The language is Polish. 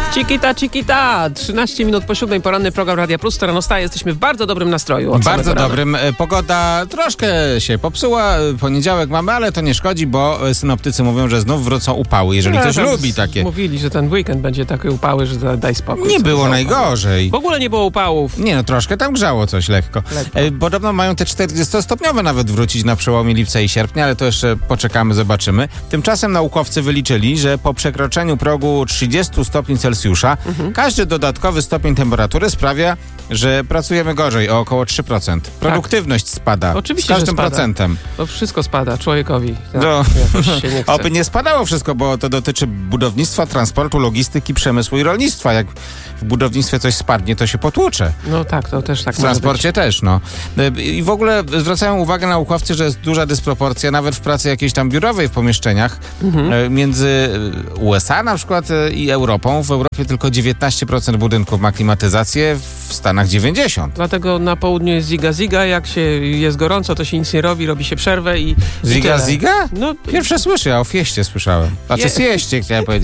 Chiquita, 13 minut po 7, poranny program Radia Plus, to rano staje. Jesteśmy w bardzo dobrym nastroju. Bardzo dobrym. Pogoda troszkę się popsuła. Poniedziałek mamy, ale to nie szkodzi, bo synoptycy mówią, że znów wrócą upały. Jeżeli ktoś lubi takie. Mówili, że ten weekend będzie takie upały, że daj spokój. Nie było najgorzej. W ogóle nie było upałów. Nie, no troszkę tam grzało coś lekko. Podobno mają te 40-stopniowe nawet wrócić na przełomie lipca i sierpnia, ale to jeszcze poczekamy, zobaczymy. Tymczasem naukowcy wyliczyli, że po przekroczeniu progu 30 stopni Celsjusza każdy dodatkowy stopień temperatury sprawia, że pracujemy gorzej o około 3%. Produktywność spada. Oczywiście, z każdym że spada. procentem. To wszystko spada człowiekowi. Oby nie spadało wszystko, bo to dotyczy budownictwa, transportu, logistyki, przemysłu i rolnictwa. Jak w budownictwie coś spadnie, to się potłucze. No tak, to też tak w transporcie też, no. I w ogóle zwracają uwagę naukowcy, że jest duża dysproporcja nawet w pracy jakiejś tam biurowej w pomieszczeniach między USA na przykład i Europą. W Europie tylko 19% budynków ma klimatyzację, w Stanach 90%. Dlatego na południu jest ziga, jak się jest gorąco, to się nic nie robi się przerwę i Ziga? No, Pierwsze słyszę, ja o fieście słyszałem. Znaczy sieście, chciałem powiedzieć.